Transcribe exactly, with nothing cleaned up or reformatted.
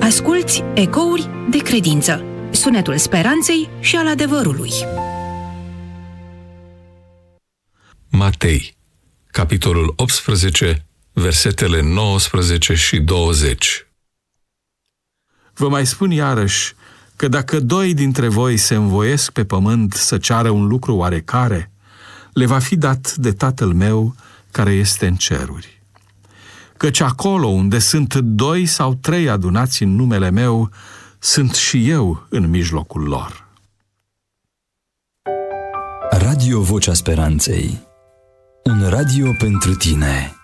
Asculți Ecouri de credință, sunetul speranței și al adevărului. Matei, capitolul optsprezece, versetele nouăsprezece și douăzeci. Vă mai spun iarăși că dacă doi dintre voi se învoiesc pe pământ să ceară un lucru oarecare, le va fi dat de Tatăl meu care este în ceruri. Căci acolo unde sunt doi sau trei adunați în numele meu, sunt și eu în mijlocul lor. Radio Vocea Speranței. Un radio pentru tine.